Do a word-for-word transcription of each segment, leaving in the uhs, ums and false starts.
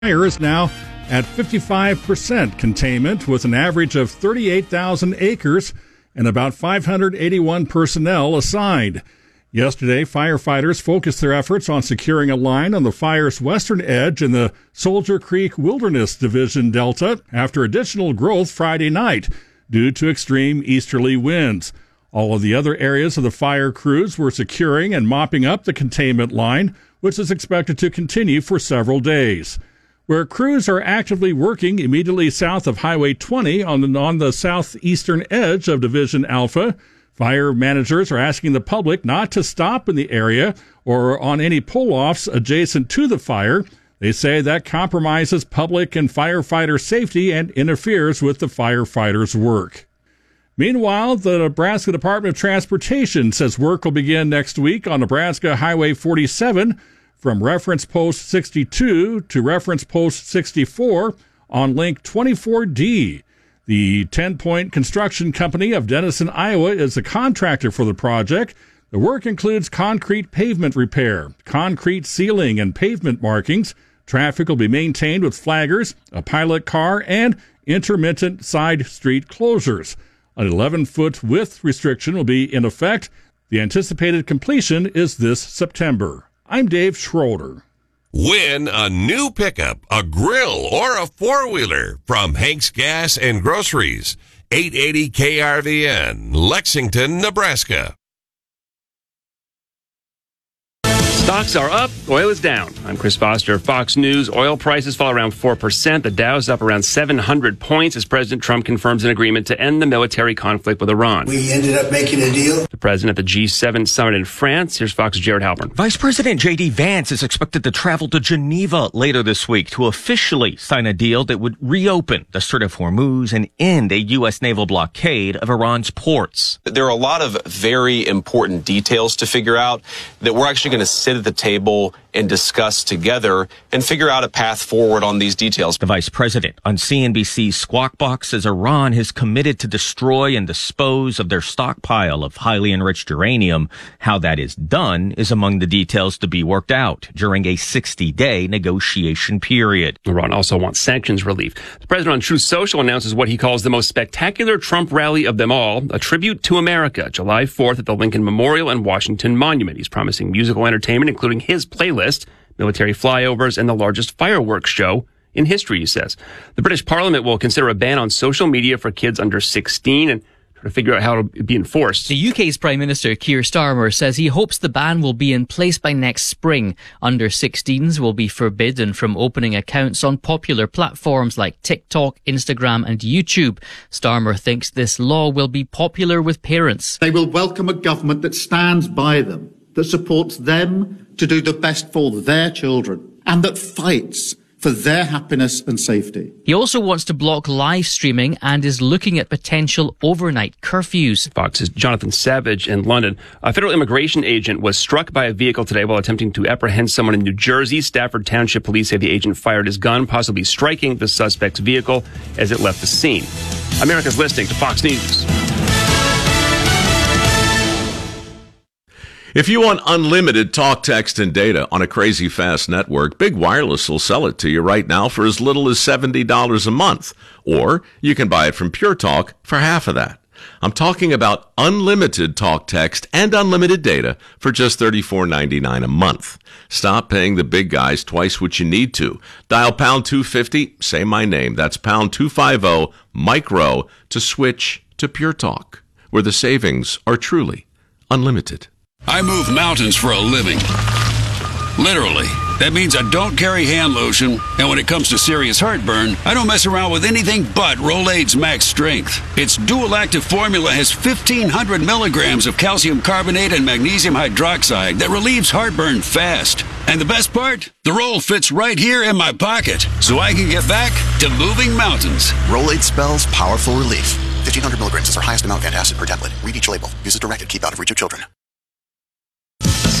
fire is now at fifty-five percent containment with an average of thirty-eight thousand acres and about five hundred eighty-one personnel assigned. Yesterday, firefighters focused their efforts on securing a line on the fire's western edge in the Soldier Creek Wilderness Division Delta after additional growth Friday night due to extreme easterly winds. All of the other areas of the fire crews were securing and mopping up the containment line, which is expected to continue for several days. Where crews are actively working immediately south of Highway twenty on the, on the southeastern edge of Division Alpha, fire managers are asking the public not to stop in the area or on any pull-offs adjacent to the fire. They say that compromises public and firefighter safety and interferes with the firefighters' work. Meanwhile, the Nebraska Department of Transportation says work will begin next week on Nebraska Highway forty-seven from reference post sixty-two to reference post sixty-four on link twenty-four D. The Ten Point Construction Company of Denison, Iowa is the contractor for the project. The work includes concrete pavement repair, concrete sealing and pavement markings. Traffic will be maintained with flaggers, a pilot car, and intermittent side street closures. An eleven-foot width restriction will be in effect. The anticipated completion is this September. I'm Dave Schroeder. Win a new pickup, a grill, or a four-wheeler from Hank's Gas and Groceries. eight eighty K R V N, Lexington, Nebraska. Stocks are up, oil is down. I'm Chris Foster, Fox News. Oil prices fall around four percent. The Dow's up around seven hundred points as President Trump confirms an agreement to end the military conflict with Iran. We ended up making a deal. The president at the G seven summit in France. Here's Fox's Jared Halpern. Vice President J D. Vance is expected to travel to Geneva later this week to officially sign a deal that would reopen the Strait of Hormuz and end a U S naval blockade of Iran's ports. There are a lot of very important details to figure out that we're actually going to sit at the table and discuss together and figure out a path forward on these details. The vice president on C N B C's Squawk Box says Iran has committed to destroy and dispose of their stockpile of highly enriched uranium. How that is done is among the details to be worked out during a sixty-day negotiation period. Iran also wants sanctions relief. The president on Truth Social announces what he calls the most spectacular Trump rally of them all, a tribute to America, July fourth at the Lincoln Memorial and Washington Monument. He's promising musical entertainment, including his playlist, military flyovers, and the largest fireworks show in history, he says. The British Parliament will consider a ban on social media for kids under sixteen and try to figure out how to be enforced. The U K's Prime Minister Keir Starmer says he hopes the ban will be in place by next spring. Under sixteens will be forbidden from opening accounts on popular platforms like TikTok, Instagram and YouTube. Starmer thinks this law will be popular with parents. They will welcome a government that stands by them, that supports them to do the best for their children, and that fights for their happiness and safety. He also wants to block live streaming and is looking at potential overnight curfews. Fox's Jonathan Savage in London. A federal immigration agent was struck by a vehicle today while attempting to apprehend someone in New Jersey. Stafford Township police say the agent fired his gun, possibly striking the suspect's vehicle as it left the scene. America's listening to Fox News. If you want unlimited talk, text, and data on a crazy fast network, Big Wireless will sell it to you right now for as little as seventy dollars a month. Or you can buy it from Pure Talk for half of that. I'm talking about unlimited talk, text, and unlimited data for just thirty-four ninety-nine a month. Stop paying the big guys twice what you need to. Dial pound two fifty, say my name. That's pound two fifty, micro, to switch to Pure Talk, where the savings are truly unlimited. I move mountains for a living. Literally. That means I don't carry hand lotion, and when it comes to serious heartburn, I don't mess around with anything but Rolaids Max Strength. Its dual-active formula has fifteen hundred milligrams of calcium carbonate and magnesium hydroxide that relieves heartburn fast. And the best part? The roll fits right here in my pocket, so I can get back to moving mountains. Rolaids spells powerful relief. fifteen hundred milligrams is our highest amount of antacid per tablet. Read each label. Use as directed. Keep out of reach of children.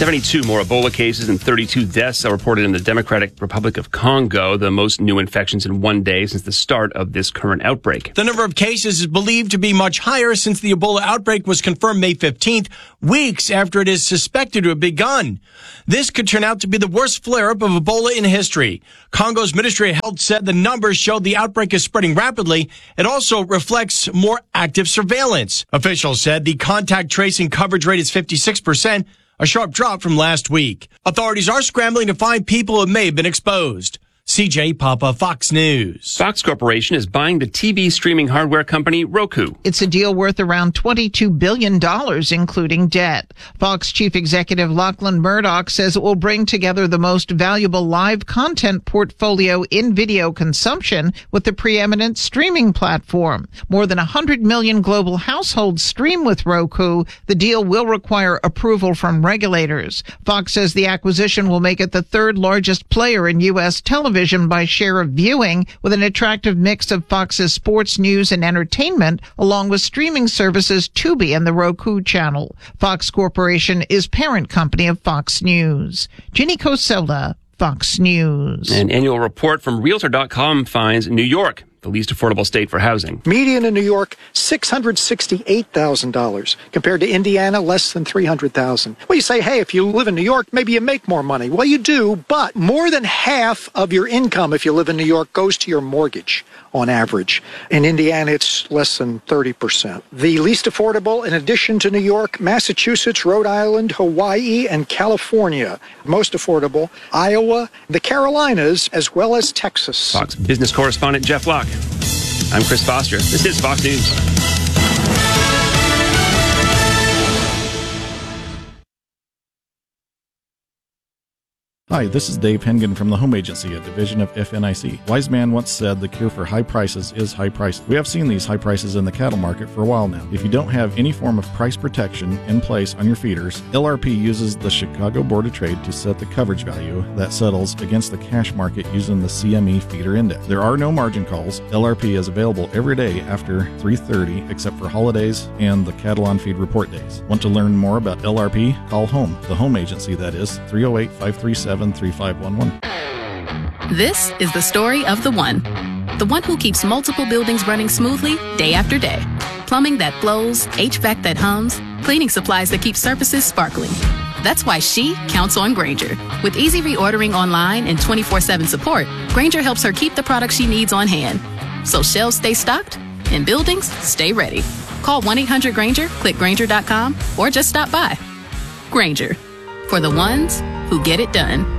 seventy-two more Ebola cases and thirty-two deaths are reported in the Democratic Republic of Congo, the most new infections in one day since the start of this current outbreak. The number of cases is believed to be much higher since the Ebola outbreak was confirmed May fifteenth, weeks after it is suspected to have begun. This could turn out to be the worst flare-up of Ebola in history. Congo's Ministry of Health said the numbers showed the outbreak is spreading rapidly. It also reflects more active surveillance. Officials said the contact tracing coverage rate is fifty-six percent, a sharp drop from last week. Authorities are scrambling to find people who may have been exposed. C J Papa, Fox News. Fox Corporation is buying the T V streaming hardware company Roku. It's a deal worth around twenty-two billion dollars, including debt. Fox Chief Executive Lachlan Murdoch says it will bring together the most valuable live content portfolio in video consumption with the preeminent streaming platform. More than one hundred million global households stream with Roku. The deal will require approval from regulators. Fox says the acquisition will make it the third largest player in U S television by share of viewing, with an attractive mix of Fox's sports, news, and entertainment, along with streaming services Tubi and the Roku channel. Fox Corporation is parent company of Fox News. Ginny Coselda, Fox News. An annual report from Realtor dot com finds New York the least affordable state for housing. Median in New York, six hundred sixty-eight thousand dollars, compared to Indiana, less than three hundred thousand dollars. Well, you say, hey, if you live in New York, maybe you make more money. Well, you do, but more than half of your income, if you live in New York, goes to your mortgage on average. In Indiana, it's less than thirty percent. The least affordable, in addition to New York, Massachusetts, Rhode Island, Hawaii, and California. Most affordable, Iowa, the Carolinas, as well as Texas. Fox business correspondent Jeff Locke. I'm Chris Foster. This is Fox News. Hi, this is Dave Hengen from the Home Agency, a division of F N I C. Wise man once said the cure for high prices is high prices. We have seen these high prices in the cattle market for a while now. If you don't have any form of price protection in place on your feeders, L R P uses the Chicago Board of Trade to set the coverage value that settles against the cash market using the C M E feeder index. There are no margin calls. L R P is available every day after three thirty except for holidays and the cattle on feed report days. Want to learn more about L R P? Call HOME, the Home Agency, that is, three oh eight, five three seven, three five one one. This is the story of the one. The one who keeps multiple buildings running smoothly day after day. Plumbing that flows, H V A C that hums, cleaning supplies that keep surfaces sparkling. That's why she counts on Grainger. With easy reordering online and twenty-four seven support, Grainger helps her keep the products she needs on hand. So shelves stay stocked and buildings stay ready. Call one eight hundred Grainger, click Grainger dot com, or just stop by. Grainger, for the ones who get it done.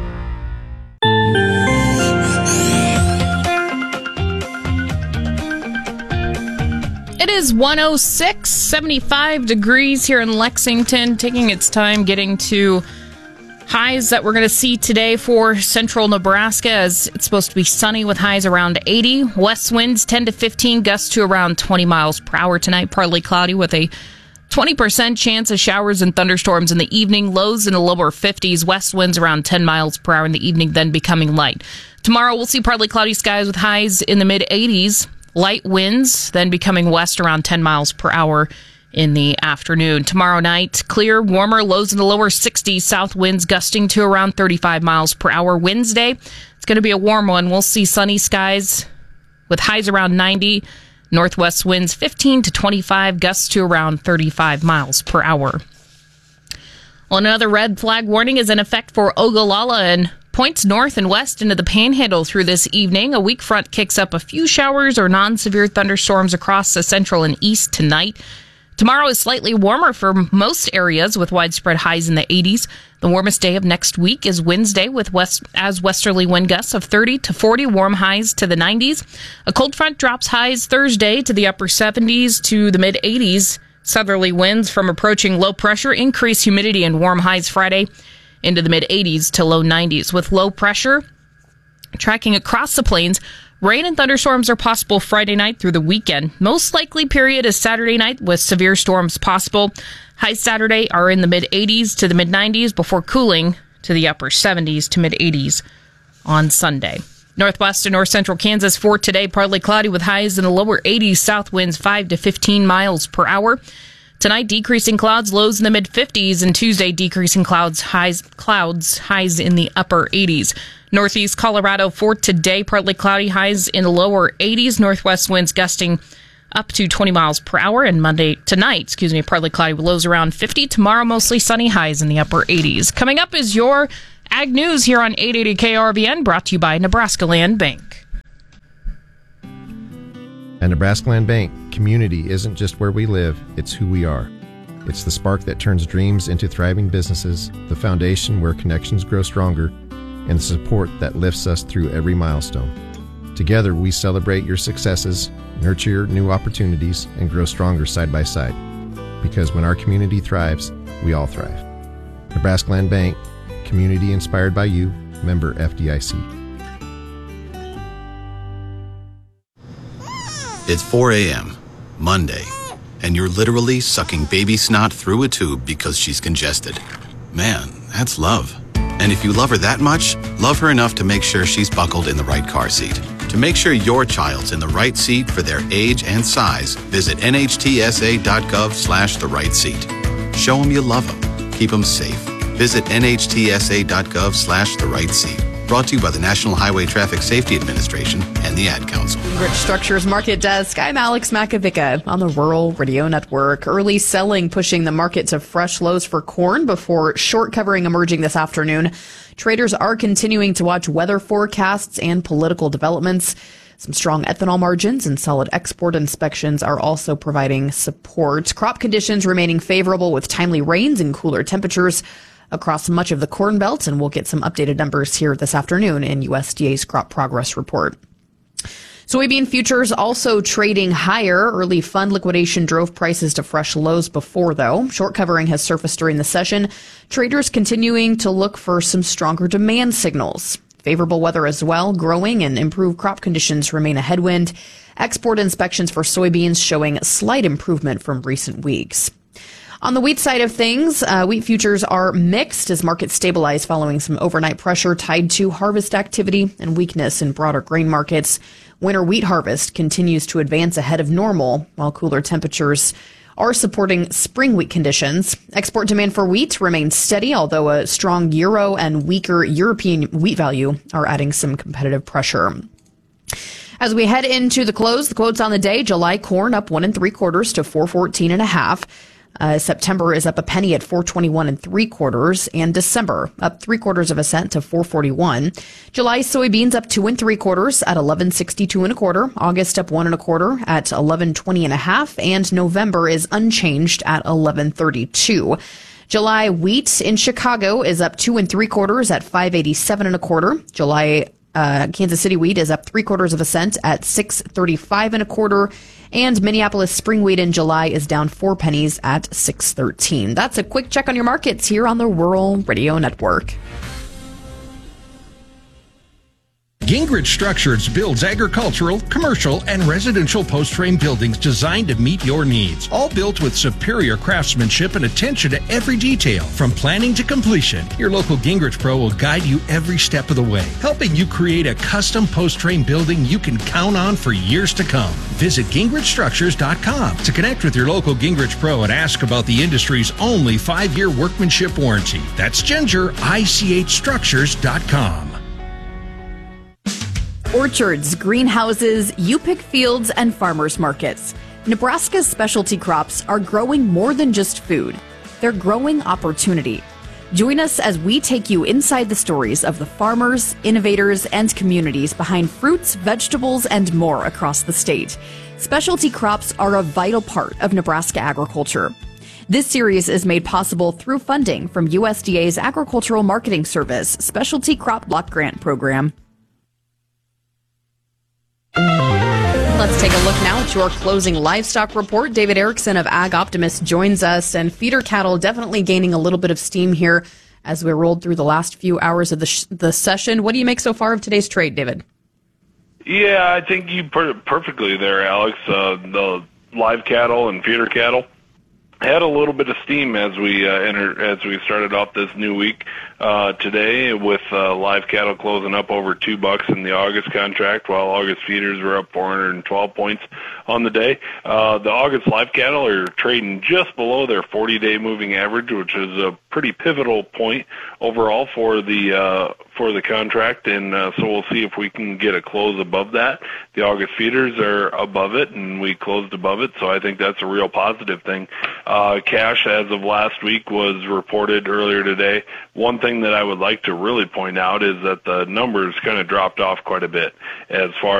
It is one oh six, seventy-five degrees here in Lexington, taking its time getting to highs that we're going to see today for central Nebraska, as it's supposed to be sunny with highs around eighty. West winds ten to fifteen, gusts to around twenty miles per hour tonight. Partly cloudy with a twenty percent chance of showers and thunderstorms in the evening. Lows in the lower fifties. West winds around ten miles per hour in the evening, then becoming light. Tomorrow we'll see partly cloudy skies with highs in the mid eighties. Light winds, then becoming west around ten miles per hour in the afternoon. Tomorrow night, clear, warmer, lows in the lower sixties, south winds gusting to around thirty-five miles per hour. Wednesday, it's going to be a warm one. We'll see sunny skies with highs around ninety, northwest winds fifteen to twenty-five, gusts to around thirty-five miles per hour. Well, another red flag warning is in effect for Ogallala and points north and west into the Panhandle through this evening. A weak front kicks up a few showers or non-severe thunderstorms across the central and east tonight. Tomorrow is slightly warmer for most areas with widespread highs in the eighties. The warmest day of next week is Wednesday with west as westerly wind gusts of thirty to forty, warm highs to the nineties. A cold front drops highs Thursday to the upper seventies to the mid eighties. Southerly winds from approaching low pressure increase humidity and warm highs Friday into the mid eighties to low nineties. With low pressure tracking across the plains, rain and thunderstorms are possible Friday night through the weekend. Most likely period is Saturday night with severe storms possible. Highs Saturday are in the mid eighties to the mid nineties before cooling to the upper seventies to mid eighties on Sunday. Northwest and north central Kansas for today, partly cloudy with highs in the lower eighties, south winds five to fifteen miles per hour. Tonight, decreasing clouds, lows in the mid fifties, and Tuesday, decreasing clouds, highs, clouds, highs in the upper eighties. Northeast Colorado for today, partly cloudy, highs in the lower eighties. Northwest winds gusting up to twenty miles per hour. And Monday, tonight, excuse me, partly cloudy with lows around fifty. Tomorrow, mostly sunny, highs in the upper eighties. Coming up is your Ag News here on eight eighty K R V N, brought to you by Nebraska Land Bank. At Nebraska Land Bank, community isn't just where we live, it's who we are. It's the spark that turns dreams into thriving businesses, the foundation where connections grow stronger, and the support that lifts us through every milestone. Together, we celebrate your successes, nurture new opportunities, and grow stronger side by side. Because when our community thrives, we all thrive. Nebraska Land Bank, community inspired by you, member F D I C. It's four a.m., Monday, and you're literally sucking baby snot through a tube because she's congested. Man, that's love. And if you love her that much, love her enough to make sure she's buckled in the right car seat. To make sure your child's in the right seat for their age and size, visit nhtsa.gov slash the right seat. Show them you love them. Keep them safe. Visit nhtsa.gov slash the right seat. Brought to you by the National Highway Traffic Safety Administration and the Ad Council. Gingrich Structures Market Desk. I'm Alex Makovica on the Rural Radio Network. Early selling pushing the market to fresh lows for corn before short covering emerging this afternoon. Traders are continuing to watch weather forecasts and political developments. Some strong ethanol margins and solid export inspections are also providing support. Crop conditions remaining favorable with timely rains and cooler temperatures across much of the Corn Belt, and we'll get some updated numbers here this afternoon in U S D A's crop progress report. Soybean futures also trading higher. Early fund liquidation drove prices to fresh lows before, though. Short covering has surfaced during the session. Traders continuing to look for some stronger demand signals. Favorable weather as well, growing and improved crop conditions remain a headwind. Export inspections for soybeans showing slight improvement from recent weeks. On the wheat side of things, uh, wheat futures are mixed as markets stabilize following some overnight pressure tied to harvest activity and weakness in broader grain markets. Winter wheat harvest continues to advance ahead of normal, while cooler temperatures are supporting spring wheat conditions. Export demand for wheat remains steady, although a strong euro and weaker European wheat value are adding some competitive pressure. As we head into the close, the quotes on the day: July corn up one and three quarters to four fourteen and a half. Uh, September is up a penny at four twenty-one and three quarters, and December up three quarters of a cent to four forty-one. July soybeans up two and three quarters at eleven sixty-two and a quarter. August up one and a quarter at eleven twenty and a half, and November is unchanged at eleven thirty-two. July wheat in Chicago is up two and three quarters at five eighty-seven and a quarter. July uh, Kansas City wheat is up three quarters of a cent at six thirty-five and a quarter. And Minneapolis spring wheat in July is down four pennies at six thirteen. That's a quick check on your markets here on the Rural Radio Network. Gingrich Structures builds agricultural, commercial, and residential post-frame buildings designed to meet your needs. All built with superior craftsmanship and attention to every detail. From planning to completion, your local Gingrich Pro will guide you every step of the way, helping you create a custom post-frame building you can count on for years to come. Visit gingrich structures dot com to connect with your local Gingrich Pro and ask about the industry's only five-year workmanship warranty. That's ginger I C H structures dot com. Orchards, greenhouses, U-Pick fields, and farmers markets. Nebraska's specialty crops are growing more than just food. They're growing opportunity. Join us as we take you inside the stories of the farmers, innovators, and communities behind fruits, vegetables, and more across the state. Specialty crops are a vital part of Nebraska agriculture. This series is made possible through funding from U S D A's Agricultural Marketing Service Specialty Crop Block Grant Program. Let's take a look now at your closing livestock report. David Erickson of Ag Optimist joins us, and feeder cattle definitely gaining a little bit of steam here as we rolled through the last few hours of the, sh- the session. What do you make so far of today's trade, David? Yeah, I think you put it perfectly there, Alex. Uh, the live cattle and feeder cattle had a little bit of steam as we uh, entered, as we started off this new week uh, today, with uh, live cattle closing up over two bucks in the August contract, while August feeders were up four hundred twelve points on the day. Uh, the August live cattle are trading just below their forty-day moving average, which is a pretty pivotal point overall for the uh, for the contract, and uh, so we'll see if we can get a close above that. The August feeders are above it, and we closed above it, so I think that's a real positive thing. Uh, cash, as of last week, was reported earlier today. One thing that I would like to really point out is that the numbers kind of dropped off quite a bit as far